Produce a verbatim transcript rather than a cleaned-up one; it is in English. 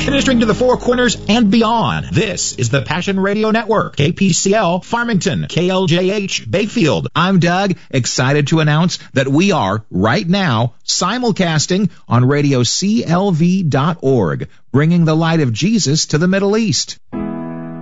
ministering to the Four Corners and beyond. This is the Passion Radio Network, K P C L, Farmington, K L J H, Bayfield. I'm Doug, excited to announce that we are, right now, simulcasting on radio C L V dot org, bringing the light of Jesus to the Middle East.